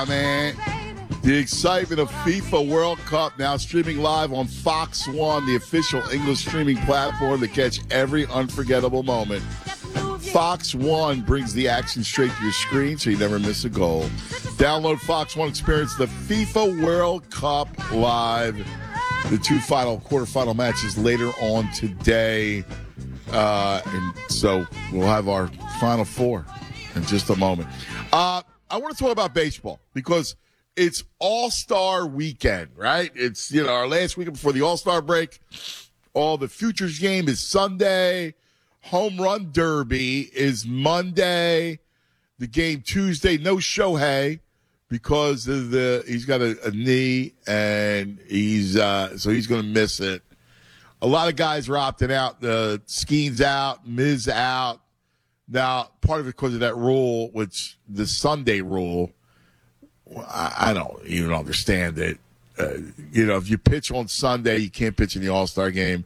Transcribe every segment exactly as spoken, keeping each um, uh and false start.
Man, the excitement of FIFA World Cup now streaming live on Fox One, the official English streaming platform to catch every unforgettable moment. Fox One brings the action straight to your screen so you never miss a goal. Download Fox One, experience the FIFA World Cup live. The two final quarterfinal matches later on today. Uh, and so we'll have our final four in just a moment. Uh, I want to talk about baseball because it's All-Star weekend, right? It's, you know, our last weekend before the All-Star break. All the Futures game is Sunday. Home Run Derby is Monday. The game Tuesday, no Shohei because of the he's got a, a knee and he's uh, so he's going to miss it. A lot of guys are opting out. The uh, Skeen's out, Miz out. Now, part of it because of that rule, which the Sunday rule, I, I don't even understand it. Uh, you know, if you pitch on Sunday, you can't pitch in the All-Star game.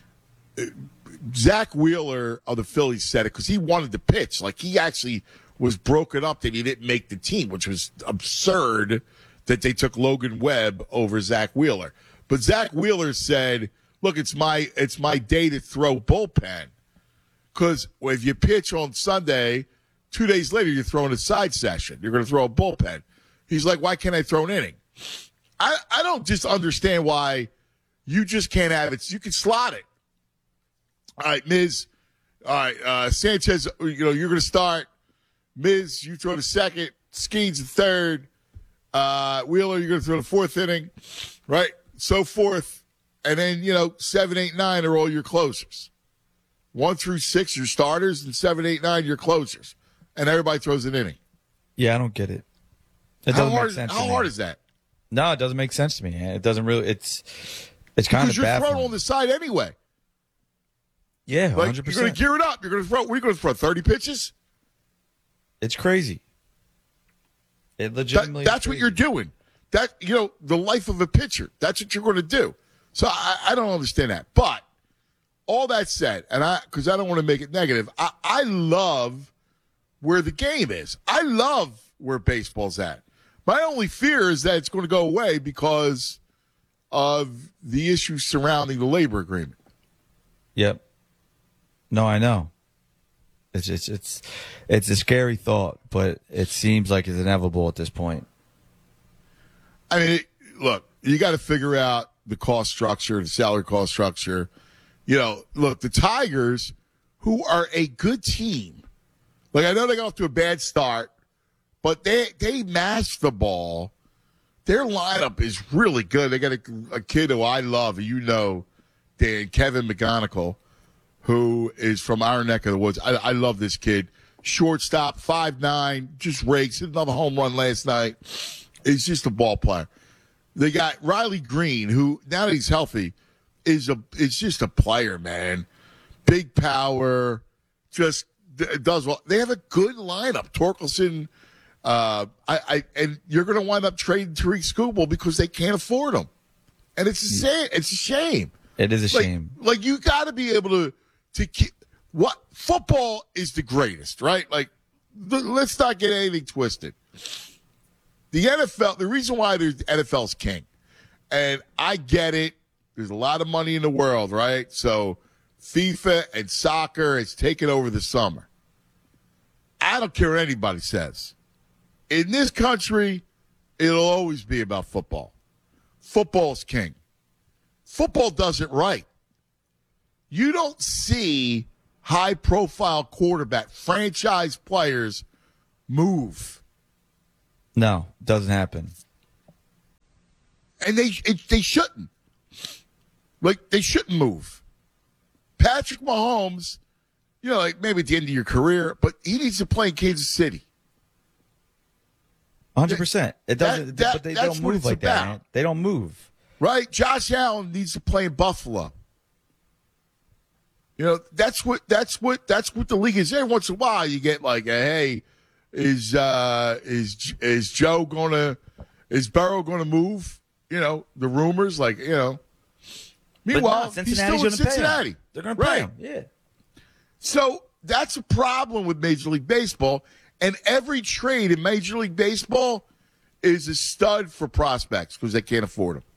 Zach Wheeler of the Phillies said it because he wanted to pitch. Like, he actually was broken up that he didn't make the team, which was absurd that they took Logan Webb over Zach Wheeler. But Zach Wheeler said, look, it's my it's my day to throw bullpen. Because if you pitch on Sunday, two days later you're throwing a side session. You're going to throw a bullpen. He's like, why can't I throw an inning? I, I don't just understand why you just can't have it. You can slot it. All right, Miz. All right, uh, Sanchez, you know, you're going to start. Miz, you throw the second. Skeens the third. Uh, Wheeler, you're going to throw the fourth inning. Right? So forth. And then, you know, seven, eight, nine are all your closers. One through six, your starters, and seven, eight, nine, your closers. And everybody throws an inning. Yeah, I don't get it. It how doesn't hard, make sense how to me. hard is that? No, it doesn't make sense to me. It doesn't really. It's it's kind because of you're baffling. throwing on the side anyway. Yeah, one like, hundred percent. You're going to gear it up. You're going to throw. We're going to throw thirty pitches. It's crazy. It legitimately. That, that's is what you're doing. That you know, the life of a pitcher. That's what you're going to do. So I, I don't understand that. But all that said, and I because I don't want to make it negative, I, I love where the game is. I love where baseball's at. My only fear is that it's going to go away because of the issues surrounding the labor agreement. Yep. No, I know. It's it's it's it's a scary thought, but it seems like it's inevitable at this point. I mean, it, look, you got to figure out the cost structure, the salary cost structure. You know, look, the Tigers, who are a good team, like I know they got off to a bad start, but they they mash the ball. Their lineup is really good. They got a, a kid who I love, you know, Dan, Kevin McGonigal, who is from our neck of the woods. I, I love this kid. Shortstop, five nine, just rakes. Hit another home run last night. He's just a ball player. They got Riley Green, who, now that he's healthy, is a is just a player, man. Big power, just does well. They have a good lineup. Torkelson, uh, I, I and you're going to wind up trading Tariq Skubal because they can't afford him. And it's a shame. It's a shame. It is a like, shame. Like, you got to be able to to keep what football is the greatest, right? Like, the, let's not get anything twisted. The N F L, the reason why the N F L's king, and I get it. There's a lot of money in the world, right? So FIFA and soccer has taken over the summer. I don't care what anybody says. In this country, it'll always be about football. Football's king. Football does it right. You don't see high-profile quarterback, franchise players move. No, doesn't happen. And they it, they shouldn't. Like, they shouldn't move. Patrick Mahomes, you know, like maybe at the end of your career, but he needs to play in Kansas City. one hundred percent. It doesn't, that, that, but they that's don't what move it's like about. that, man. They don't move. Right? Josh Allen needs to play in Buffalo. You know, that's what that's what that's what the league is. Every once in a while you get like a, hey, is uh is is Joe gonna is Burrow gonna move? You know, the rumors, like, you know. Meanwhile, no, he's still in Cincinnati. They're gonna pay right. him. Yeah. So that's a problem with Major League Baseball. And every trade in Major League Baseball is a stud for prospects because they can't afford him.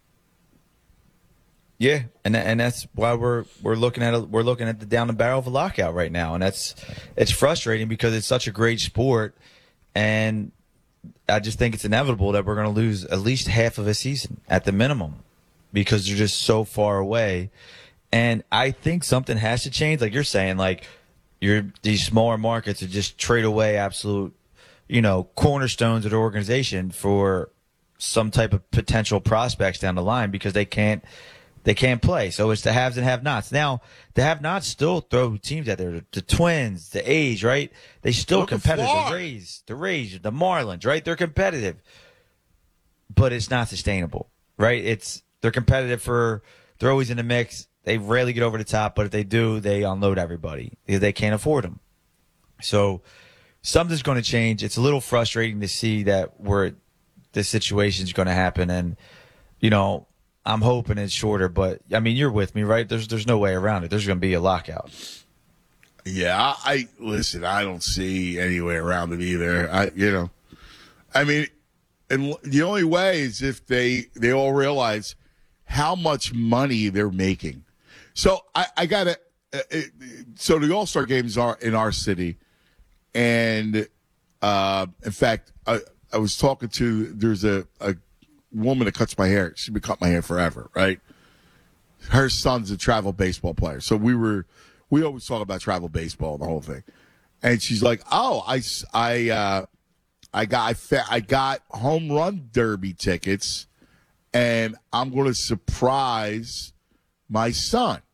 Yeah, and and that's why we're we're looking at a, we're looking at the down the barrel of a lockout right now, and that's it's frustrating because it's such a great sport, and I just think it's inevitable that we're going to lose at least half of a season at the minimum because they're just so far away, and I think something has to change. Like you're saying, like you're these smaller markets are just trade away absolute, you know, cornerstones of the organization for some type of potential prospects down the line because they can't. They can't play, so it's the haves and have-nots. Now, the have-nots still throw teams out there. The, the Twins, the A's, right? They still Look competitive. far. The Rays, the Rays, the Marlins, right? They're competitive, but it's not sustainable, right? It's they're competitive for they're always in the mix. They rarely get over the top, but if they do, they unload everybody because they can't afford them. So something's going to change. It's a little frustrating to see that we're this situation is going to happen, and you know. I'm hoping it's shorter, but I mean, you're with me, right? There's there's no way around it. There's going to be a lockout. Yeah, I, I listen. I don't see any way around it either. I, you know, I mean, and the only way is if they they all realize how much money they're making. So I, I gotta. Uh, it, so the All Star games are in our city, and uh, in fact, I, I was talking to there's a. a woman that cuts my hair. She's been cutting my hair forever, right? Her son's a travel baseball player. So we were, we always talk about travel baseball and the whole thing. And she's like, oh, I, I, uh, I got, I, fa- I got home run derby tickets and I'm going to surprise my son.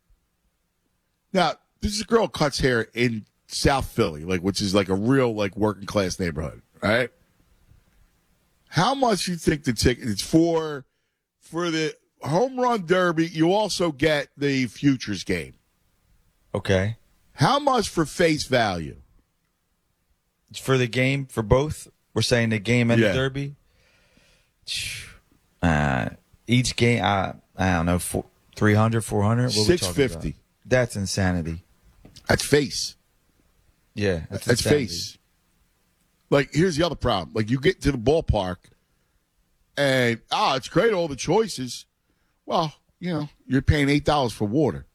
Now, this is a girl who cuts hair in South Philly, like, which is like a real, like, working class neighborhood, right? How much you think the ticket is for for the home run derby? You also get the futures game. Okay. How much for face value? It's for the game for both. We're saying the game and yeah. the derby. Uh, each game, I I don't know, four, three hundred, four hundred. Six fifty. That's insanity. That's face. Yeah, that's, that's face. Like, here's the other problem. Like, you get to the ballpark, and, ah, oh, it's great, all the choices. Well, you know, you're paying eight dollars for water.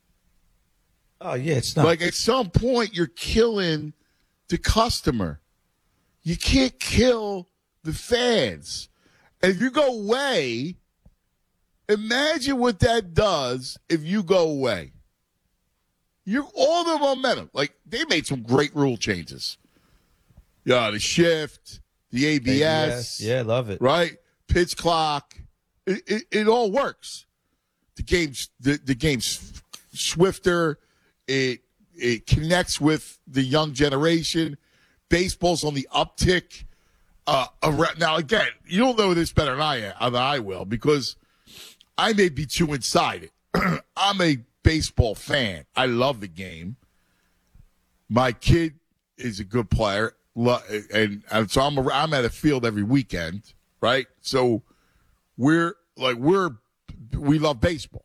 Oh, yeah, it's not. Like, at some point, you're killing the customer. You can't kill the fans. And if you go away, imagine what that does if you go away. You're all the momentum. Like, they made some great rule changes. Yeah, the shift, the A B S. A B S. Yeah, love it. Right? Pitch clock. It, it, it all works. The game's the, the game's swifter. It it connects with the young generation. Baseball's on the uptick. Uh, around, now again, you don't know this better than I am, than I will, because I may be too inside it. I'm a baseball fan. I love the game. My kid is a good player. And, and so I'm I'm at a field every weekend, right? So we're like we're we love baseball.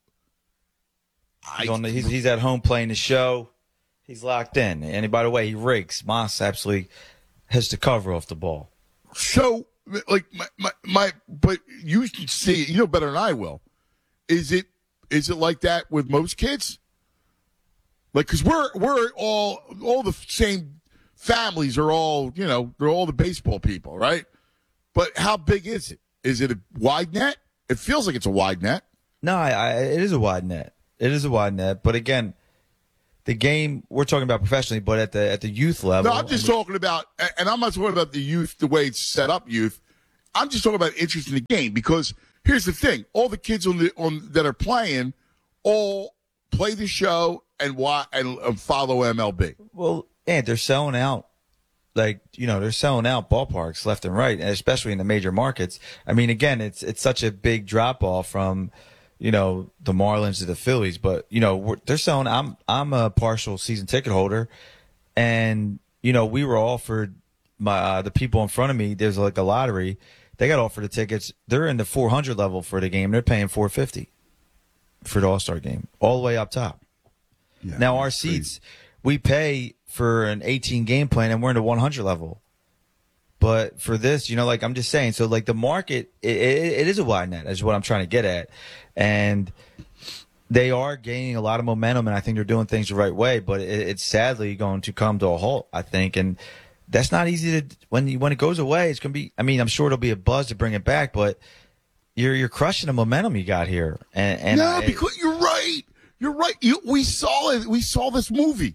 He's, on the, he's, he's at home playing the show. He's locked in. And by the way, he rakes. Moss absolutely has the cover off the ball. So like my, my my but you see you know better than I will. Is it is it like that with most kids? Like, because we're we're all all the same. Families are all, you know, they're all the baseball people, right? But how big is it? Is it a wide net? It feels like it's a wide net. No, I, I, it is a wide net. It is a wide net. But again, the game we're talking about professionally, but at the at the youth level. No, I'm just I mean, talking about, and I'm not talking about the youth, the way it's set up, youth. I'm just talking about interest in the game because here's the thing: all the kids on the on that are playing all play the show and why and, and follow M L B. Well. And they're selling out, like, you know, they're selling out ballparks left and right, and especially in the major markets. I mean, again, it's it's such a big drop off from, you know, the Marlins to the Phillies, but you know, we're, they're selling. I'm I'm a partial season ticket holder, and you know, we were offered my uh, the people in front of me. There's like a lottery. They got offered the tickets. They're in the four hundred level for the game. They're paying four fifty for the All Star game, all the way up top. Yeah, now our seats, crazy. We pay for an eighteen game plan, and we're in the one hundred level. But for this, you know, like I'm just saying, so like the market, it, it, it is a wide net, is what I'm trying to get at. And they are gaining a lot of momentum, and I think they're doing things the right way, but it, it's sadly going to come to a halt, I think. And that's not easy to, when you, when it goes away, it's going to be, I mean, I'm sure it'll be a buzz to bring it back, but you're, you're crushing the momentum you got here. And, and no, I, because you're right. You're right. You, we saw it. We saw this movie.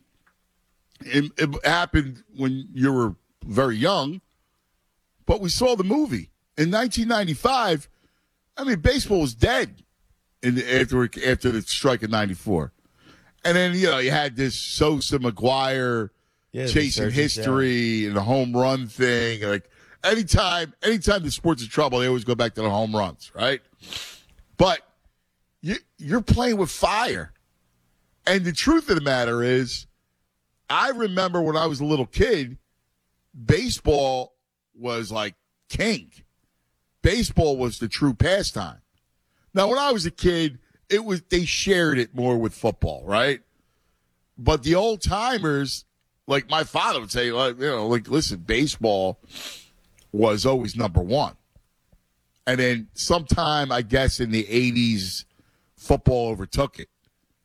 It, it happened when you were very young, but we saw the movie in nineteen ninety-five. I mean, baseball was dead in the, after after the strike in ninety-four, and then you know you had this Sosa McGuire yeah, chasing history and the home run thing. Like anytime, anytime the sport's in trouble, they always go back to the home runs, right? But you, you're playing with fire, and the truth of the matter is, I remember when I was a little kid, baseball was like king. Baseball was the true pastime. Now, when I was a kid, it was they shared it more with football, right? But the old timers, like my father would say, like, you know, like, listen, baseball was always number one. And then sometime, I guess, in the eighties, football overtook it.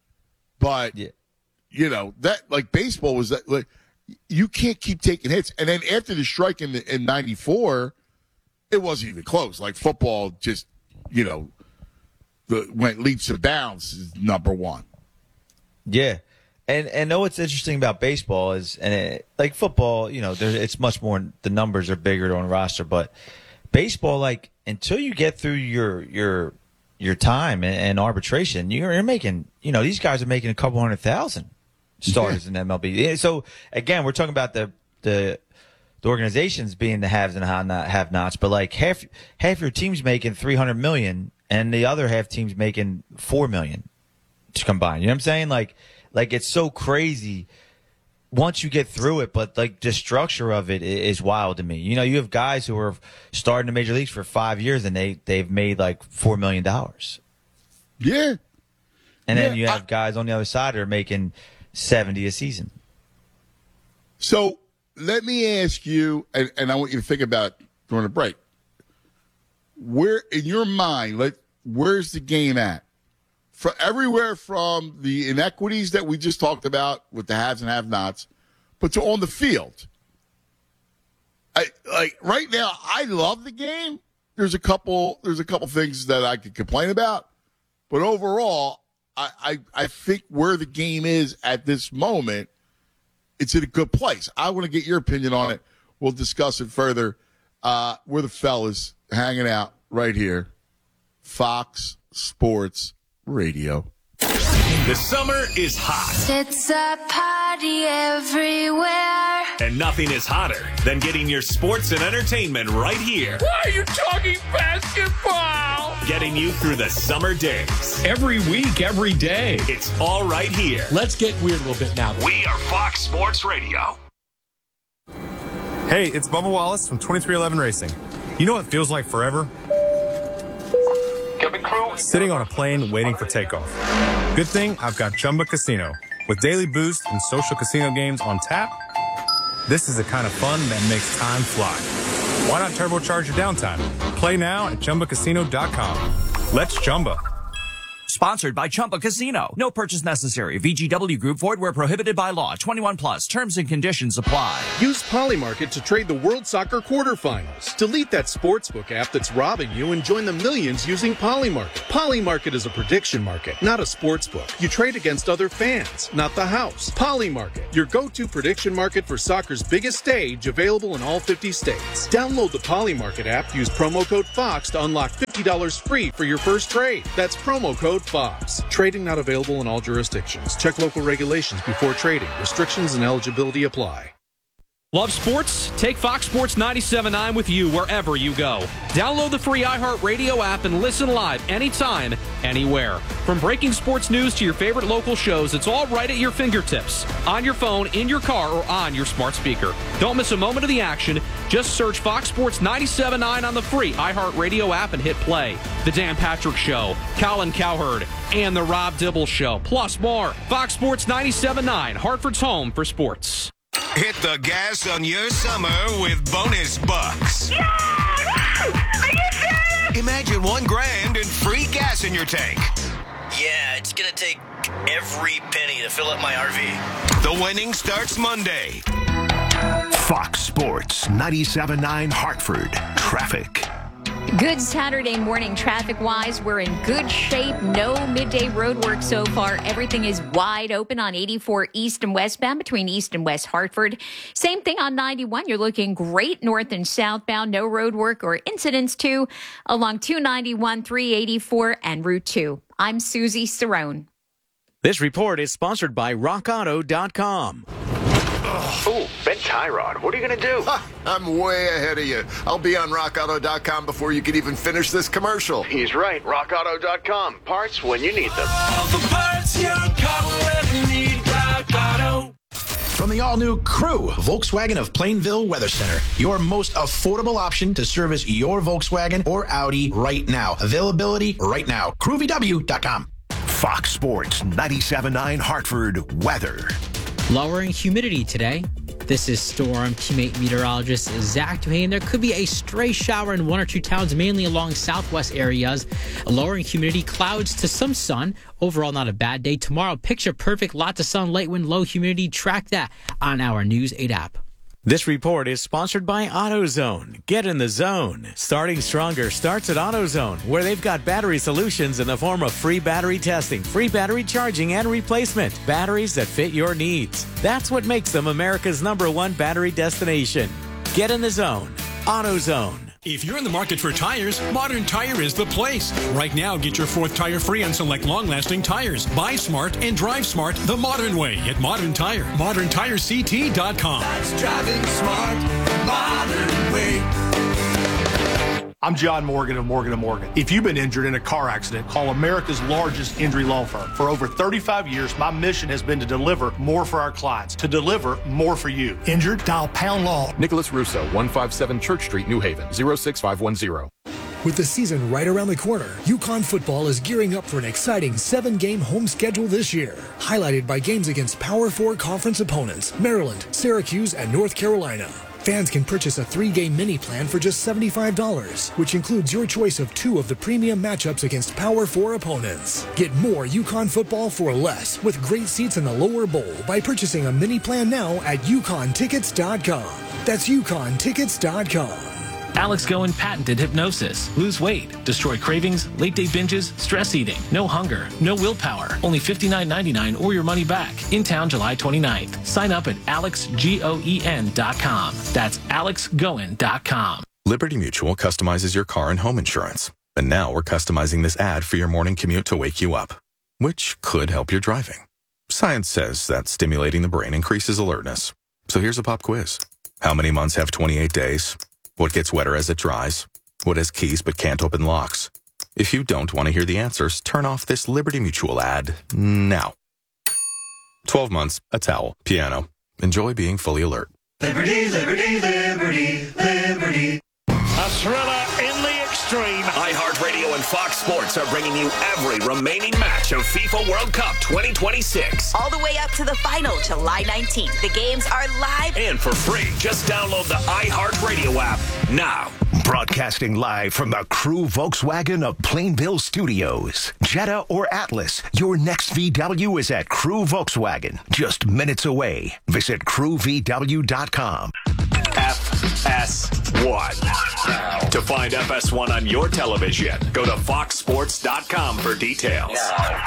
But yeah. You know, that like baseball was that like you can't keep taking hits. And then after the strike in the, in ninety-four, it wasn't even close. Like football just, you know, the went leaps and bounds is number one. Yeah. And and know what's interesting about baseball is, and it, like football, you know, there, it's much more, the numbers are bigger on a roster, but baseball, like until you get through your your your time and, and arbitration, you're, you're making, you know, these guys are making a couple hundred thousand. Starters in M L B. So again, we're talking about the the the organizations being the haves and have nots, but like half half your team's making three hundred million, and the other half team's making four million to combine. You know what I'm saying? Like like it's so crazy once you get through it, but like the structure of it is wild to me. You know, you have guys who are starting the major leagues for five years and they they've made like four million dollars. Yeah, and yeah, then you have I- guys on the other side who are making seventy a season. So let me ask you, and, and I want you to think about it during the break. Where in your mind, like, where's the game at? For everywhere from the inequities that we just talked about with the haves and have-nots, but to on the field. I like right now. I love the game. There's a couple. There's a couple things that I could complain about, but overall, I, I, I think where the game is at this moment, it's in a good place. I want to get your opinion on it. We'll discuss it further. Uh, we're the fellas hanging out right here. Fox Sports Radio. The summer is hot. It's a party everywhere. And nothing is hotter than getting your sports and entertainment right here. Why are you talking basketball? Getting you through the summer days. Every week, every day. It's all right here. Let's get weird a little bit now. We are Fox Sports Radio. Hey, it's Bubba Wallace from twenty-three eleven Racing. You know what feels like forever? Sitting on a plane waiting for takeoff. Good thing I've got Chumba Casino. With daily boost and social casino games on tap, this is the kind of fun that makes time fly. Why not turbocharge your downtime? Play now at Chumba Casino dot com. Let's Chumba. Sponsored by Chumba Casino. No purchase necessary. V G W Group. Void where prohibited by law. twenty-one plus. Terms and conditions apply. Use Polymarket to trade the World Soccer quarterfinals. Delete that sportsbook app that's robbing you and join the millions using Polymarket. Polymarket is a prediction market, not a sportsbook. You trade against other fans, not the house. Polymarket, your go-to prediction market for soccer's biggest stage, available in all fifty states. Download the Polymarket app. Use promo code FOX to unlock fifty dollars free for your first trade. That's promo code FOX. Trading not available in all jurisdictions. Check local regulations before trading. Restrictions and eligibility apply. Love sports? Take Fox Sports ninety-seven point nine with you wherever you go. Download the free iHeartRadio app and listen live anytime, anywhere. From breaking sports news to your favorite local shows, it's all right at your fingertips. On your phone, in your car, or on your smart speaker. Don't miss a moment of the action. Just search Fox Sports ninety-seven point nine on the free iHeartRadio app and hit play. The Dan Patrick Show, Colin Cowherd, and The Rob Dibble Show, plus more. Fox Sports ninety-seven point nine, Hartford's home for sports. Hit the gas on your summer with bonus bucks. Yeah! Are you serious? Imagine one grand and free gas in your tank. Yeah, it's gonna take every penny to fill up my R V. The winning starts Monday. Fox Sports ninety-seven point nine Hartford. Traffic. Good Saturday morning traffic-wise. We're in good shape. No midday road work so far. Everything is wide open on eighty-four east and westbound between East and West Hartford. Same thing on ninety-one. You're looking great north and southbound. No road work or incidents too along two ninety-one, three eighty-four, and Route two. I'm Susie Cerrone. This report is sponsored by rock auto dot com. Ooh, Ben Tyrod, what are you going to do? Ha, I'm way ahead of you. I'll be on rock auto dot com before you can even finish this commercial. He's right, rock auto dot com. Parts when you need them. All the parts your car will ever need, Rock Auto. From the all-new Crew, Volkswagen of Plainville Weather Center, your most affordable option to service your Volkswagen or Audi right now. Availability right now. crew v w dot com. Fox Sports ninety-seven point nine Hartford weather. Lowering humidity today. This is Storm teammate meteorologist Zach Duhane. There could be a stray shower in one or two towns, mainly along southwest areas. Lowering humidity, clouds to some sun. Overall, not a bad day. Tomorrow, picture perfect. Lots of sun, light wind, low humidity. Track that on our News eight app. This report is sponsored by AutoZone. Get in the zone. Starting stronger starts at AutoZone, where they've got battery solutions in the form of free battery testing, free battery charging, and replacement. Batteries that fit your needs. That's what makes them America's number one battery destination. Get in the zone. AutoZone. If you're in the market for tires, Modern Tire is the place. Right now, get your fourth tire free on select long-lasting tires. Buy smart and drive smart the modern way at Modern Tire. modern tire c t dot com. That's driving smart the modern way. I'm John Morgan of Morgan and Morgan. If you've been injured in a car accident, call America's largest injury law firm. For over thirty-five years, my mission has been to deliver more for our clients, to deliver more for you. Injured? Dial Pound Law. Nicholas Russo, one fifty-seven Church Street, New Haven, zero six five one zero. With the season right around the corner, UConn football is gearing up for an exciting seven-game home schedule this year, highlighted by games against Power Four conference opponents, Maryland, Syracuse, and North Carolina. Fans can purchase a three-game mini plan for just seventy-five dollars, which includes your choice of two of the premium matchups against Power Four opponents. Get more UConn football for less with great seats in the lower bowl by purchasing a mini plan now at UConn tickets dot com. That's UConn tickets dot com. Alex Goen patented hypnosis. Lose weight, destroy cravings, late day binges, stress eating, no hunger, no willpower. Only fifty-nine ninety-nine or your money back. In town July twenty-ninth. Sign up at alex goen dot com. That's alex goen dot com. Liberty Mutual customizes your car and home insurance. And now we're customizing this ad for your morning commute to wake you up, which could help your driving. Science says that stimulating the brain increases alertness. So here's a pop quiz. How many months have twenty-eight days? What gets wetter as it dries? What has keys but can't open locks? If you don't want to hear the answers, turn off this Liberty Mutual ad now. twelve months, a towel, piano. Enjoy being fully alert. Liberty, liberty, liberty, liberty. A thriller in the extreme. iHeartRadio and Fox Sports are bringing you every remaining match of FIFA World Cup twenty twenty-six. All the way up to the final, July nineteenth. The games are live and for free. Just download the iHeartRadio app now. Broadcasting live from the Crew Volkswagen of Plainville Studios. Jetta or Atlas, your next V W is at Crew Volkswagen. Just minutes away. Visit crew v w dot com. F S one. To find F S one on your television, go to fox sports dot com for details.